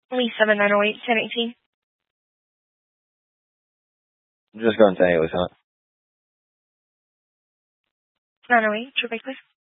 Lisa, 908-1018. I'm just going to say it was 908, Trebek, please.